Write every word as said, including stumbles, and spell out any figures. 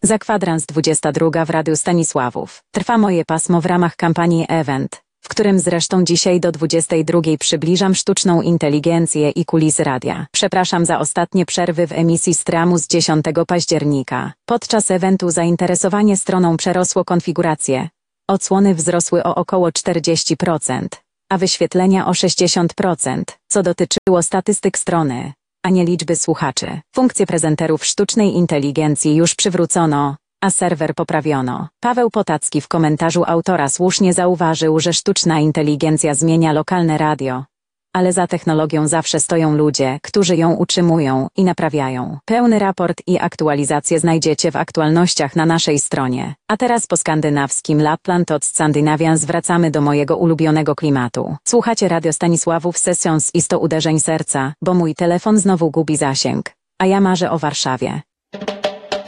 Za kwadrans dwudziesta druga w Radiu Stanisławów. Trwa moje pasmo w ramach kampanii Event, w którym zresztą dzisiaj do dwudziestej drugiej przybliżam sztuczną inteligencję i kulisy radia. Przepraszam za ostatnie przerwy w emisji streamu z dziesiątego października. Podczas eventu zainteresowanie stroną przerosło konfigurację. Odsłony wzrosły o około czterdzieści procent, a wyświetlenia o sześćdziesiąt procent, co dotyczyło statystyk strony, a nie liczby słuchaczy. Funkcje prezenterów sztucznej inteligencji już przywrócono, a serwer poprawiono. Paweł Potacki w komentarzu autora słusznie zauważył, że sztuczna inteligencja zmienia lokalne radio. Ale za technologią zawsze stoją ludzie, którzy ją utrzymują i naprawiają. Pełny raport i aktualizacje znajdziecie w aktualnościach na naszej stronie. A teraz po skandynawskim Lapland od Skandinavians wracamy do mojego ulubionego klimatu. Słuchacie Radio Stanisławów Sessions i sto uderzeń serca, bo mój telefon znowu gubi zasięg. A ja marzę o Warszawie.